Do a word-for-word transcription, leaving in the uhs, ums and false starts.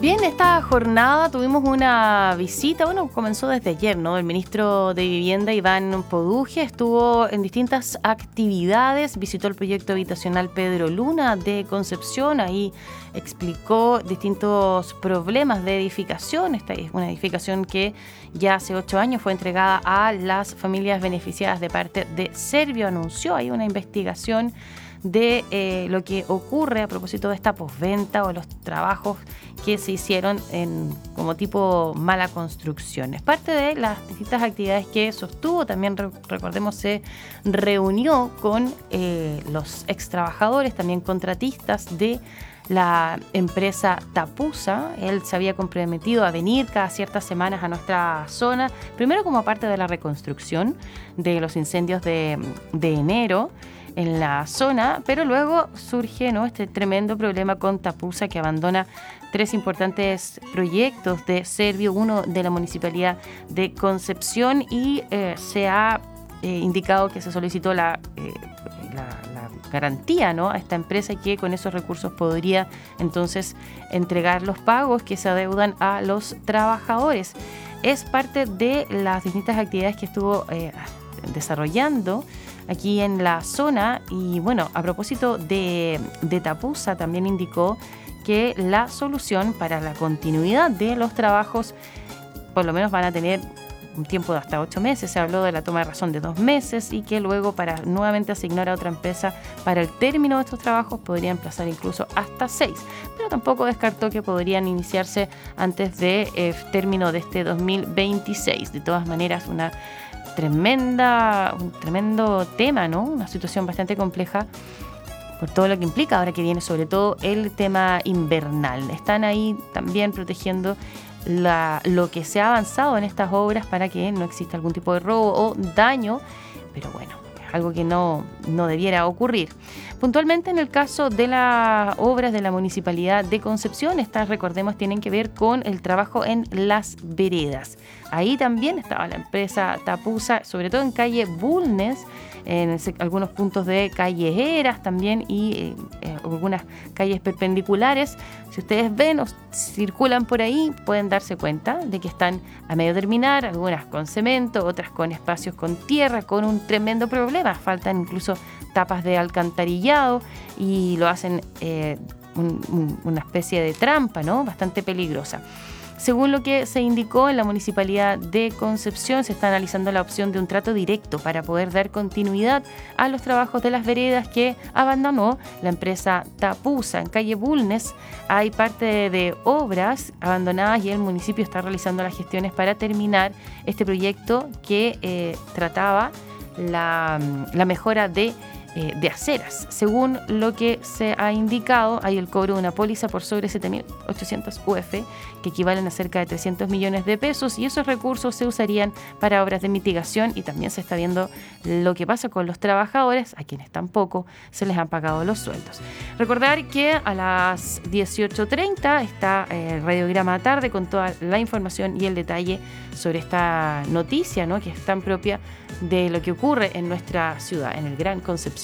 Bien, esta jornada tuvimos una visita, bueno, comenzó desde ayer, ¿no? El ministro de Vivienda, Iván Poduje, estuvo en distintas actividades, visitó el proyecto habitacional Pedro Luna de Concepción, ahí explicó distintos problemas de edificación. Esta es una edificación que ya hace ocho años fue entregada a las familias beneficiadas de parte de Servio. Anunció ahí una investigación de eh, lo que ocurre a propósito de esta posventa o los trabajos que se hicieron en, como tipo mala construcción. Es parte de las distintas actividades que sostuvo. También re, recordemos se reunió con eh, los ex trabajadores, también contratistas de la empresa Tapusa. Él se había comprometido a venir cada ciertas semanas a nuestra zona, primero como parte de la reconstrucción de los incendios de, de enero en la zona, pero luego surge, ¿no?, este tremendo problema con Tapusa, que abandona tres importantes proyectos de Servio, uno de la Municipalidad de Concepción, y eh, se ha eh, indicado que se solicitó la, eh, la, la garantía, ¿no?, a esta empresa, que con esos recursos podría entonces entregar los pagos que se adeudan a los trabajadores. Es parte de las distintas actividades que estuvo eh, desarrollando aquí en la zona. Y bueno, a propósito de, de Tapusa, también indicó que la solución para la continuidad de los trabajos por lo menos van a tener un tiempo de hasta ocho meses. Se habló de la toma de razón de dos meses y que luego, para nuevamente asignar a otra empresa para el término de estos trabajos, podrían emplazar incluso hasta seis, pero tampoco descartó que podrían iniciarse antes del eh, término de este dos mil veintiséis. De todas maneras, una tremenda, un tremendo tema, ¿no? Una situación bastante compleja por todo lo que implica ahora que viene, sobre todo el tema invernal. Están ahí también protegiendo la, lo que se ha avanzado en estas obras para que no exista algún tipo de robo o daño, pero bueno, es algo que no, no debiera ocurrir. Puntualmente, en el caso de las obras de la Municipalidad de Concepción, estas, recordemos, tienen que ver con el trabajo en las veredas. Ahí también estaba la empresa Tapusa, sobre todo en calle Bulnes, en ese, algunos puntos de calle Eras también, y eh, eh, algunas calles perpendiculares. Si ustedes ven o circulan por ahí, pueden darse cuenta de que están a medio terminar, algunas con cemento, otras con espacios con tierra, con un tremendo problema. Faltan incluso tapas de alcantarillado y lo hacen eh, un, un, una especie de trampa, ¿no?, bastante peligrosa. Según lo que se indicó en la Municipalidad de Concepción, se está analizando la opción de un trato directo para poder dar continuidad a los trabajos de las veredas que abandonó la empresa Tapusa. En calle Bulnes hay parte de, de obras abandonadas y el municipio está realizando las gestiones para terminar este proyecto que eh, trataba la, la mejora de Eh, de aceras. Según lo que se ha indicado, hay el cobro de una póliza por sobre siete mil ochocientos U F, que equivalen a cerca de trescientos millones de pesos, y esos recursos se usarían para obras de mitigación. Y también se está viendo lo que pasa con los trabajadores, a quienes tampoco se les han pagado los sueldos. Recordar que a las dieciocho treinta está el eh, Radiograma Tarde con toda la información y el detalle sobre esta noticia, ¿no?, que es tan propia de lo que ocurre en nuestra ciudad, en el Gran Concepción.